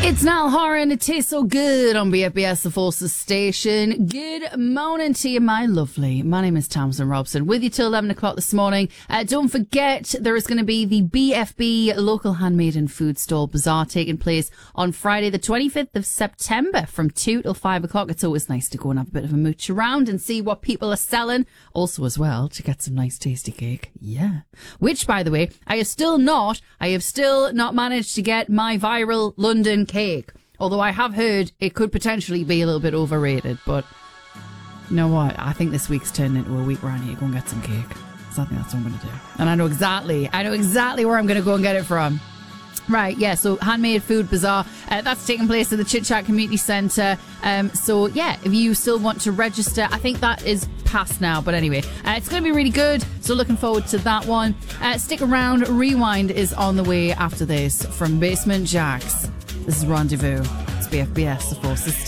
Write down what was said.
It's Niall Horan. It tastes so good on BFBS, the Forces station. Good morning to you, my lovely. My name is Tamsin Robson, with you till 11 o'clock this morning. Don't forget, there is going to be the BFB Local Handmade and Food Stall Bazaar taking place on Friday, the 25th of September from 2 till 5 o'clock. It's always nice to go and have a bit of a mooch around and see what people are selling. Also, as well, to get some nice tasty cake. Yeah. Which, by the way, I have still not managed to get my viral London cake. Although I have heard it could potentially be a little bit overrated, but you know what? I think this week's turned into a week where I need to go and get some cake. So I think that's what I'm going to do. And I know exactly where I'm going to go and get it from. Right, yeah, so Handmade Food Bazaar, that's taking place at the Chit Chat Community Centre. So, yeah, if you still want to register, I think that is past now. But anyway, it's going to be really good. So looking forward to that one. Stick around. Rewind is on the way after this from Basement Jaxx. This is Rendezvous. It's BFBS, the Forces.